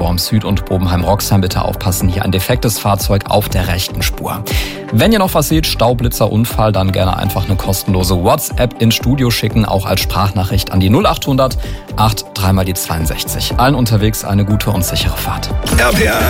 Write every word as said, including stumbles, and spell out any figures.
Worms Süd und Bobenheim-Roxheim bitte aufpassen. Hier ein defektes Fahrzeug auf der rechten Spur. Wenn ihr noch was seht, Staublitzer, Unfall, dann gerne einfach eine kostenlose WhatsApp ins Studio schicken, auch als Sprachnachricht an die null achthundert acht drei mal die zweiundsechzig. Allen unterwegs eine gute und sichere Fahrt. R P R